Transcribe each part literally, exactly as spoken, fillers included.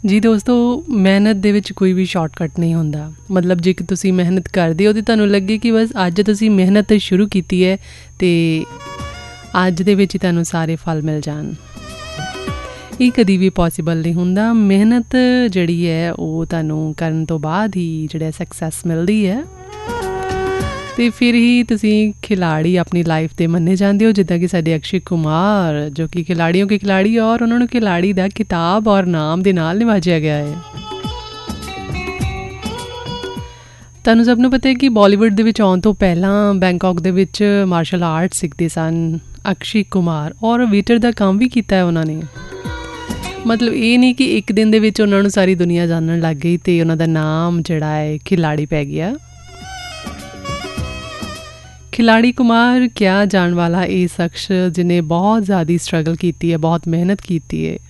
ਜੀ ਦੋਸਤੋ, ਮਿਹਨਤ ਦੇ ਵਿੱਚ ਕੋਈ ਵੀ ਸ਼ਾਰਟਕਟ ਨਹੀਂ ਹੁੰਦਾ। ਮਤਲਬ ਜੇ ਕਿ ਤੁਸੀਂ ਮਿਹਨਤ ਕਰਦੇ ਹੋ ਅਤੇ ਤੁਹਾਨੂੰ ਲੱਗੇ ਕਿ ਬਸ ਅੱਜ ਤੁਸੀਂ ਮਿਹਨਤ ਸ਼ੁਰੂ ਕੀਤੀ ਹੈ ਅਤੇ ਅੱਜ ਦੇ ਵਿੱਚ ਹੀ ਤੁਹਾਨੂੰ ਸਾਰੇ ਫਲ ਮਿਲ ਜਾਣ, ਇਹ ਕਦੀ ਵੀ ਪੋਸੀਬਲ ਨਹੀਂ ਹੁੰਦਾ। ਮਿਹਨਤ ਜਿਹੜੀ ਹੈ ਉਹ ਤੁਹਾਨੂੰ ਕਰਨ ਤੋਂ ਬਾਅਦ ਹੀ ਜਿਹੜਾ ਸਕਸੈਸ ਮਿਲਦੀ ਹੈ ਅਤੇ ਫਿਰ ਹੀ ਤੁਸੀਂ ਖਿਲਾੜੀ ਆਪਣੀ ਲਾਈਫ ਦੇ ਮੰਨੇ ਜਾਂਦੇ ਹੋ। ਜਿੱਦਾਂ ਕਿ ਸਾਡੇ ਅਕਸ਼ੇ ਕੁਮਾਰ ਜੋ ਕਿ ਖਿਲਾੜੀਆਂ ਕੇ ਖਿਲਾੜੀ, ਔਰ ਉਹਨਾਂ ਨੂੰ ਖਿਲਾੜੀ ਦਾ ਖਿਤਾਬ ਔਰ ਨਾਮ ਦੇ ਨਾਲ ਨਿਵਾਜਿਆ ਗਿਆ ਹੈ। ਤੁਹਾਨੂੰ ਸਭ ਨੂੰ ਪਤਾ ਹੈ ਕਿ ਬਾਲੀਵੁੱਡ ਦੇ ਵਿੱਚ ਆਉਣ ਤੋਂ ਪਹਿਲਾਂ ਬੈਂਕਾਕ ਦੇ ਵਿੱਚ ਮਾਰਸ਼ਲ ਆਰਟ ਸਿੱਖਦੇ ਸਨ ਅਕਸ਼ੇ ਕੁਮਾਰ, ਔਰ ਵੇਟਰ ਦਾ ਕੰਮ ਵੀ ਕੀਤਾ ਹੈ ਉਹਨਾਂ ਨੇ। ਮਤਲਬ ਇਹ ਨਹੀਂ ਕਿ ਇੱਕ ਦਿਨ ਦੇ ਵਿੱਚ ਉਹਨਾਂ ਨੂੰ ਸਾਰੀ ਦੁਨੀਆ ਜਾਣਨ ਲੱਗ ਗਈ ਅਤੇ ਉਹਨਾਂ ਦਾ ਨਾਮ ਜਿਹੜਾ ਹੈ ਖਿਲਾੜੀ ਪੈ ਗਿਆ। ਖਿਲਾੜੀ ਕੁਮਾਰ ਕਿਹਾ ਜਾਣ ਵਾਲਾ ਇਹ ਸ਼ਖਸ ਜਿਹਨੇ ਬਹੁਤ ਜ਼ਿਆਦਾ ਸਟਰਗਲ ਕੀਤੀ ਹੈ, ਬਹੁਤ ਮਿਹਨਤ ਕੀਤੀ ਹੈ।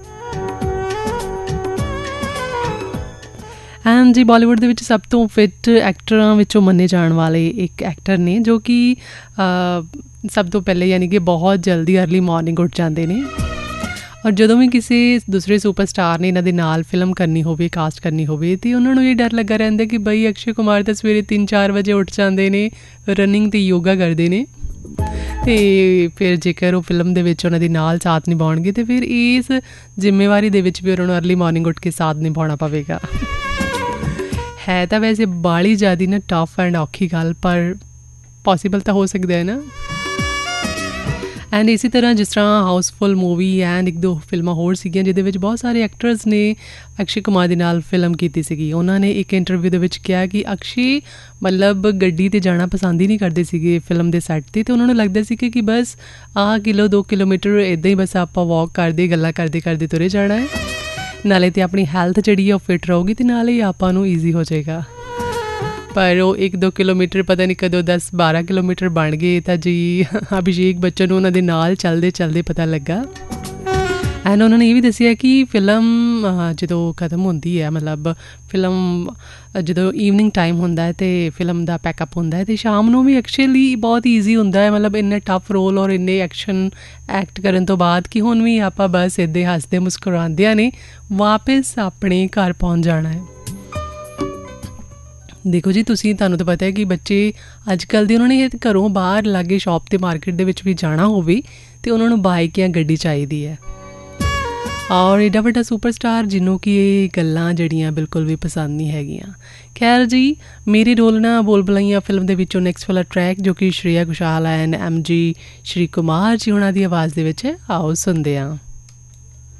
ਐਂਡ ਜੀ ਬਾਲੀਵੁੱਡ ਦੇ ਵਿੱਚ ਸਭ ਤੋਂ ਫਿੱਟ ਐਕਟਰਾਂ ਵਿੱਚੋਂ ਮੰਨੇ ਜਾਣ ਵਾਲੇ ਇੱਕ ਐਕਟਰ ਨੇ ਜੋ ਕਿ ਸਭ ਤੋਂ ਪਹਿਲੇ ਯਾਨੀ ਕਿ ਬਹੁਤ ਜਲਦੀ ਅਰਲੀ ਮਾਰਨਿੰਗ ਉੱਠ ਜਾਂਦੇ ਨੇ। ਔਰ ਜਦੋਂ ਵੀ ਕਿਸੇ ਦੂਸਰੇ ਸੁਪਰਸਟਾਰ ਨੇ ਇਹਨਾਂ ਦੇ ਨਾਲ ਫਿਲਮ ਕਰਨੀ ਹੋਵੇ, ਕਾਸਟ ਕਰਨੀ ਹੋਵੇ, ਅਤੇ ਉਹਨਾਂ ਨੂੰ ਇਹ ਡਰ ਲੱਗਾ ਰਹਿੰਦਾ ਕਿ ਬਈ ਅਕਸ਼ੇ ਕੁਮਾਰ ਤਾਂ ਸਵੇਰੇ ਤਿੰਨ ਚਾਰ ਵਜੇ ਉੱਠ ਜਾਂਦੇ ਨੇ, ਰਨਿੰਗ ਅਤੇ ਯੋਗਾ ਕਰਦੇ ਨੇ, ਅਤੇ ਫਿਰ ਜੇਕਰ ਉਹ ਫਿਲਮ ਦੇ ਵਿੱਚ ਉਹਨਾਂ ਦੇ ਨਾਲ ਸਾਥ ਨਿਭਾਉਣਗੇ ਅਤੇ ਫਿਰ ਇਸ ਜ਼ਿੰਮੇਵਾਰੀ ਦੇ ਵਿੱਚ ਵੀ ਉਹਨਾਂ ਨੂੰ ਅਰਲੀ ਮਾਰਨਿੰਗ ਉੱਠ ਕੇ ਸਾਥ ਨਿਭਾਉਣਾ ਪਵੇਗਾ। ਹੈ ਤਾਂ ਵੈਸੇ ਬਾਹਲੀ ਜ਼ਿਆਦਾ ਨਾ ਟਫ ਐਂਡ ਔਖੀ ਗੱਲ, ਪਰ ਪੋਸੀਬਲ ਤਾਂ ਹੋ ਸਕਦਾ ਹੈ ਨਾ। ਐਂਡ ਇਸੇ ਤਰ੍ਹਾਂ ਜਿਸ ਤਰ੍ਹਾਂ ਹਾਊਸਫੁੱਲ ਮੂਵੀ ਐਂਡ ਇੱਕ ਦੋ ਫਿਲਮਾਂ ਹੋਰ ਸੀਗੀਆਂ ਜਿਹਦੇ ਵਿੱਚ ਬਹੁਤ ਸਾਰੇ ਐਕਟਰਸ ਨੇ ਅਕਸ਼ੇ ਕੁਮਾਰ ਦੇ ਨਾਲ ਫਿਲਮ ਕੀਤੀ ਸੀਗੀ। ਉਹਨਾਂ ਨੇ ਇੱਕ ਇੰਟਰਵਿਊ ਦੇ ਵਿੱਚ ਕਿਹਾ ਕਿ ਅਕਸ਼ੇ ਮਤਲਬ ਗੱਡੀ 'ਤੇ ਜਾਣਾ ਪਸੰਦ ਹੀ ਨਹੀਂ ਕਰਦੇ ਸੀਗੇ ਫਿਲਮ ਦੇ ਸੈੱਟ 'ਤੇ, ਅਤੇ ਉਹਨਾਂ ਨੂੰ ਲੱਗਦਾ ਸੀ ਕਿ ਬਸ ਆਹ ਕਿਲੋ ਦੋ ਕਿਲੋਮੀਟਰ ਇੱਦਾਂ ਹੀ ਬਸ ਆਪਾਂ ਵੋਕ ਕਰਦੇ ਗੱਲਾਂ ਕਰਦੇ ਕਰਦੇ ਤੁਰੇ ਜਾਣਾ ਹੈ, ਨਾਲੇ ਤਾਂ ਆਪਣੀ ਹੈਲਥ ਜਿਹੜੀ ਆ ਉਹ ਫਿੱਟ ਰਹੂਗੀ ਅਤੇ ਨਾਲੇ ਹੀ ਆਪਾਂ ਨੂੰ ਈਜ਼ੀ ਹੋ ਜਾਏਗਾ। ਪਰ ਉਹ ਇੱਕ ਦੋ ਕਿਲੋਮੀਟਰ ਪਤਾ ਨਹੀਂ ਕਦੋਂ ਦਸ ਬਾਰਾਂ ਕਿਲੋਮੀਟਰ ਬਣ ਗਏ ਤਾਂ ਜੀ ਅਭਿਸ਼ੇਕ ਬੱਚਨ ਨੂੰ ਉਹਨਾਂ ਦੇ ਨਾਲ ਚੱਲਦੇ ਚੱਲਦੇ ਪਤਾ ਲੱਗਾ। ਐਂਡ ਉਹਨਾਂ ਨੇ ਇਹ ਵੀ ਦੱਸਿਆ ਕਿ ਫਿਲਮ ਜਦੋਂ ਖਤਮ ਹੁੰਦੀ ਹੈ, ਮਤਲਬ ਫਿਲਮ ਜਦੋਂ ਈਵਨਿੰਗ ਟਾਈਮ ਹੁੰਦਾ ਹੈ ਅਤੇ ਫਿਲਮ ਦਾ ਪੈਕਅਪ ਹੁੰਦਾ ਹੈ, ਅਤੇ ਸ਼ਾਮ ਨੂੰ ਵੀ ਅਕਸ਼ੇ ਲਈ ਬਹੁਤ ਈਜ਼ੀ ਹੁੰਦਾ ਹੈ, ਮਤਲਬ ਇੰਨੇ ਟਫ ਰੋਲ ਔਰ ਇੰਨੇ ਐਕਸ਼ਨ ਐਕਟ ਕਰਨ ਤੋਂ ਬਾਅਦ ਕਿ ਹੁਣ ਵੀ ਆਪਾਂ ਬਸ ਇੱਦਾਂ ਹੱਸਦੇ ਮੁਸਕਰਾਉਂਦਿਆਂ ਨੇ ਵਾਪਿਸ ਆਪਣੇ ਘਰ ਪਹੁੰਚ ਜਾਣਾ ਹੈ। ਦੇਖੋ ਜੀ, ਤੁਸੀਂ ਤੁਹਾਨੂੰ ਤਾਂ ਪਤਾ ਹੈ ਕਿ ਬੱਚੇ ਅੱਜ ਕੱਲ੍ਹ ਦੇ ਉਹਨਾਂ ਨੇ ਘਰੋਂ ਬਾਹਰ ਲਾਗੇ ਸ਼ੌਪ 'ਤੇ ਮਾਰਕੀਟ ਦੇ ਵਿੱਚ ਵੀ ਜਾਣਾ ਹੋਵੇ ਅਤੇ ਉਹਨਾਂ ਨੂੰ ਬਾਈਕ ਜਾਂ ਗੱਡੀ ਚਾਹੀਦੀ ਹੈ, ਔਰ ਏਡਾ ਵੱਡਾ ਸੁਪਰਸਟਾਰ ਜਿਹਨੂੰ ਕਿ ਇਹ ਗੱਲਾਂ ਜਿਹੜੀਆਂ ਬਿਲਕੁਲ ਵੀ ਪਸੰਦ ਨਹੀਂ ਹੈਗੀਆਂ। ਖੈਰ ਜੀ, ਮੇਰੇ ਰੋਲ ਨਾ ਬੋਲ ਬੁਲਾਈਆਂ ਫਿਲਮ ਦੇ ਵਿੱਚੋਂ ਨੈਕਸਟ ਵਾਲਾ ਟਰੈਕ ਜੋ ਕਿ Shreya Ghoshal and M G ਸ਼੍ਰੀ ਕੁਮਾਰ ਜੀ ਉਹਨਾਂ ਦੀ ਆਵਾਜ਼ ਦੇ ਵਿੱਚ ਹੈ, ਆਓ ਸੁਣਦੇ ਹਾਂ।